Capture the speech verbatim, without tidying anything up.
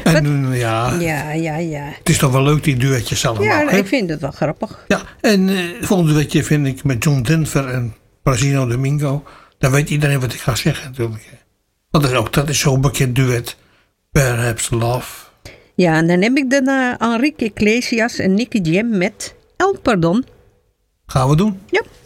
En, uh, ja, ja, ja, ja. Het is toch wel leuk, die duetjes allemaal. Ja, hè? ik vind het wel grappig. Ja, en uh, het volgende duetje vind ik met John Denver en Brazino Domingo. Dan weet iedereen wat ik ga zeggen natuurlijk. Want dat is ook dat is zo'n bekend duet. Perhaps Love. Ja, en dan heb ik daarna Enrique Iglesias en Nicky Jam met El Perdón. Gaan we doen. Ja.